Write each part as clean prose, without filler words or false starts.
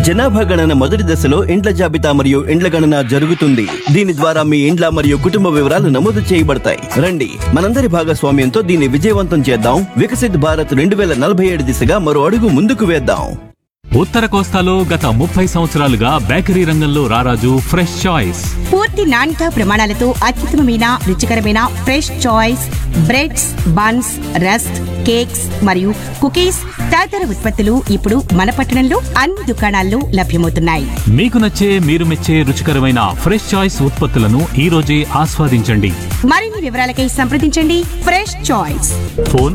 జనాభా గణన మొదటి దశలో ఇండ్ల జాబితా మరియు ఇండ్ల గణన జరుగుతుంది. దీని ద్వారా మీ ఇండ్ల మరియు కుటుంబ వివరాలు నమోదు చేయబడతాయి. రండి, మనందరి భాగస్వామ్యంతో దీన్ని విజయవంతం చేద్దాం. వికసిత్ భారత్ 2047 దిశగా మరో అడుగు ముందుకు వేద్దాం. ఉత్తర కోస్తాలో గత 30 సంవత్సరాలుగా బేకరీ రంగంలో రారాజు ఫ్రెష్ చాయిస్. పూర్తి నాణ్యత ప్రమాణాలతో అత్యుత్తమమైన రుచికరమైన fresh choice breads, buns, rusk, cakes మరియు కుకీస్ తదితర ఉత్పత్తులు ఇప్పుడు మన పట్టణంలో అన్ని దుకాణాల్లో లభ్యమవుతున్నాయి. మీకు నచ్చే, మీరు మెచ్చే రుచికరమైన ఫ్రెష్ చాయిస్ ఉత్పత్తులను ఈ రోజే ఆస్వాదించండి. మరిన్ని వివరాలకై సంప్రదించండి fresh choice. Phone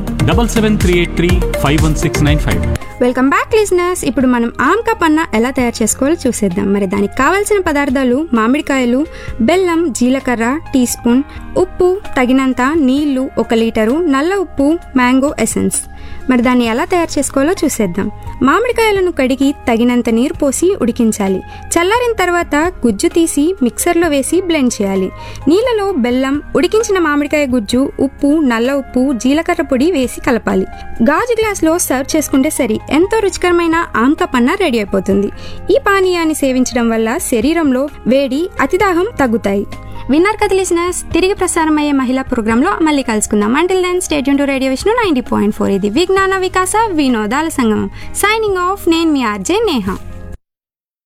7738351695. Welcome back listeners. ఇప్పుడు మనం ఆమ్కా పన్నా ఎలా తయారు చేసుకోవాలో చూసేద్దాం. మరి దానికి కావాల్సిన పదార్థాలు: మామిడికాయలు, బెల్లం, జీలకర్ర టీ స్పూన్, ఉప్పు తగినంత, నీళ్లు 1 లీటరు, నల్ల ఉప్పు, మ్యాంగో ఎసెన్స్. మరి దాన్ని ఎలా తయారు చేసుకోవాలో చూసేద్దాం. మామిడికాయలను కడిగి తగినంత నీరు పోసి ఉడికించాలి. చల్లారిన తర్వాత గుజ్జు తీసి మిక్సర్లో వేసి బ్లెండ్ చేయాలి. నీళ్లలో బెల్లం, ఉడికించిన మామిడికాయ గుజ్జు, ఉప్పు, నల్ల ఉప్పు, జీలకర్ర పొడి వేసి కలపాలి. గాజు గ్లాస్లో సర్వ్ చేసుకుంటే సరి. ఎంతో రుచికరమైన ఆమ్కా పన్నా రెడీ అయిపోతుంది. ఈ పానీయాన్ని సేవించడం వల్ల శరీరంలో వేడి, అతిదాహం తగ్గుతాయి. విన్నర్ కథ లిజనర్స్, తిరిగి ప్రసారమయ్యే మహిళా ప్రోగ్రాంలో మళ్ళీ కలుసుకుందాం. Until then stay tune to radio Vishnu 90.4. ఇది విజ్ఞాన వికాస వినోదాల సంగమం. Signing off. నేను మీ ఆర్జే నేహా.